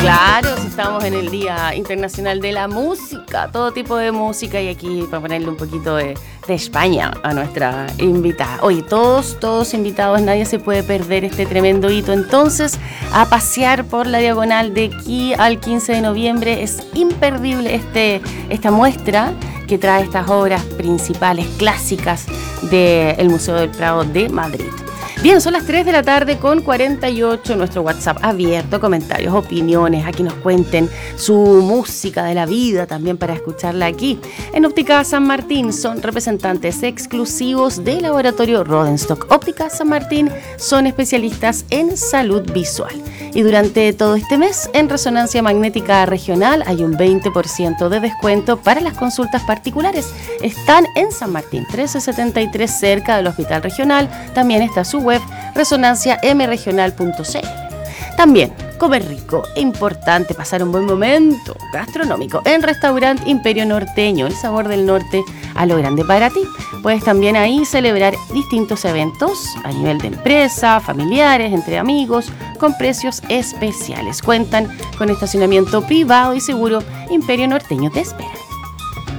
Claro, si estamos en el Día Internacional de la Música, todo tipo de música, y aquí para ponerle un poquito de España a nuestra invitada. Oye, todos invitados, nadie se puede perder este tremendo hito. Entonces, a pasear por la diagonal de aquí al 15 de noviembre, es imperdible esta muestra que trae estas obras principales, clásicas del Museo del Prado de Madrid. Bien, son las 3 de la tarde con 48, nuestro WhatsApp abierto, comentarios, opiniones, aquí nos cuenten su música de la vida también para escucharla aquí. En Óptica San Martín son representantes exclusivos del laboratorio Rodenstock. Óptica San Martín son especialistas en salud visual. Y durante todo este mes, en Resonancia Magnética Regional hay un 20% de descuento para las consultas particulares. Están en San Martín 1373, cerca del Hospital Regional. También está su web, resonanciamregional.cl. También comer rico, importante, pasar un buen momento gastronómico en Restaurante Imperio Norteño, el sabor del norte a lo grande para ti. Puedes también ahí celebrar distintos eventos a nivel de empresa, familiares, entre amigos, con precios especiales. Cuentan con estacionamiento privado y seguro. Imperio Norteño te espera.